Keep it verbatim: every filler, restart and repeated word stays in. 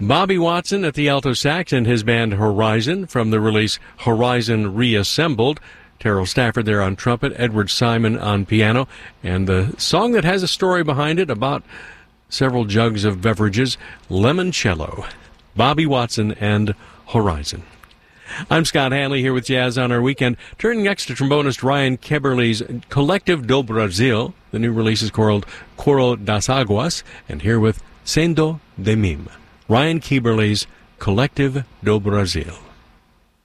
Bobby Watson at the alto sax and his band Horizon from the release Horizon Reassembled. Terrell Stafford there on trumpet, Edward Simon on piano, and the song that has a story behind it about several jugs of beverages, Limoncello. Bobby Watson and Horizon. I'm Scott Hanley here with Jazz on Our Weekend. Turning next to trombonist Ryan Keberley's Collective do Brasil. The new release is called Coro das Águas, and here with Sendo de Mim. Ryan Keberley's Collective do Brasil.